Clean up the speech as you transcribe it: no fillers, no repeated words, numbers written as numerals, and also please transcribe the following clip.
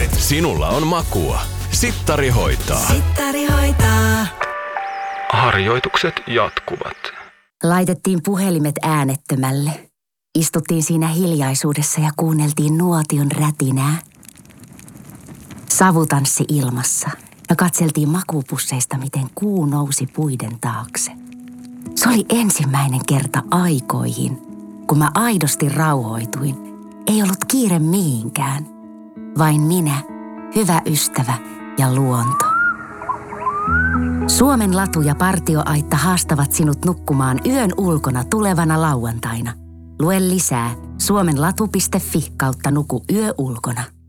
sinulla on makua. Sittari hoitaa. Sittari hoitaa. Harjoitukset jatkuvat. Laitettiin puhelimet äänettömälle. Istuttiin siinä hiljaisuudessa ja kuunneltiin nuotion rätinää. Savu tanssi ilmassa ja katseltiin makuupusseista, miten kuu nousi puiden taakse. Se oli ensimmäinen kerta aikoihin, kun mä aidosti rauhoituin. Ei ollut kiire mihinkään. Vain minä, hyvä ystävä ja luonto. Suomen latu ja partioaitta haastavat sinut nukkumaan yön ulkona tulevana lauantaina. Lue lisää suomenlatu.fi/nuku yö ulkona.